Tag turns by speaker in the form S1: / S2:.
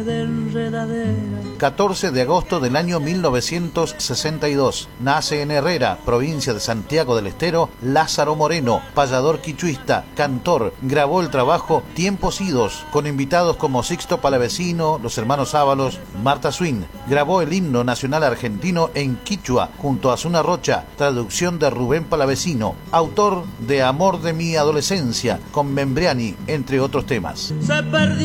S1: 14 de agosto del año 1962. Nace en Herrera, provincia de Santiago del Estero, Lázaro Moreno, payador quichuista, cantor. Grabó el trabajo Tiempos Idos, con invitados como Sixto Palavecino, los hermanos Ábalos, Marta Swin. Grabó el himno nacional argentino en quichua, junto a Zuna Rocha, traducción de Rubén Palavecino. Autor de Amor de mi adolescencia, con Membriani, entre otros temas.